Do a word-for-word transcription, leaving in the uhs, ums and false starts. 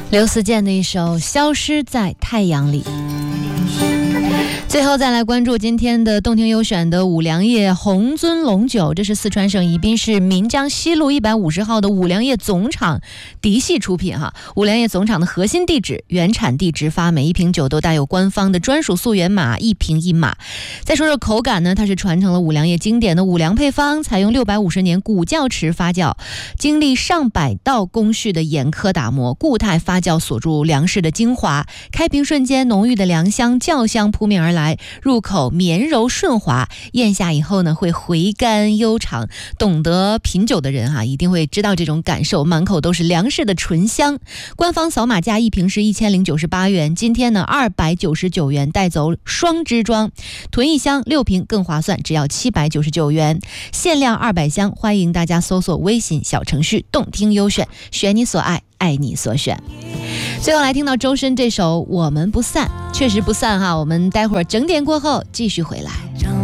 刘思健的一首《消失在太阳里》。最后再来关注今天的动听优选的五粮液红尊龙酒，这是四川省宜宾市岷江西路一百五十号的五粮液总厂嫡系出品哈。五粮液总厂的核心地址、原产地直发，每一瓶酒都带有官方的专属溯源码，一瓶一码。再说说口感呢，它是传承了五粮液经典的五粮配方，采用六百五十年古窖池发酵，经历上百道工序的严苛打磨，固态发酵锁住粮食的精华，开瓶瞬间浓郁的粮香、酵香扑面而来，入口绵柔顺滑，咽下以后呢会回甘悠长。懂得品酒的人啊，一定会知道这种感受，满口都是粮食的醇香。官方扫码价一瓶是一千零九十八元，今天呢二百九十九元带走双支装，囤一箱六瓶更划算，只要七百九十九元，限量二百箱。欢迎大家搜索微信小程序动听优选，选你所爱，爱你所选。最后来听到周深这首《我们不散》，确实不散哈，我们待会儿整点过后继续回来。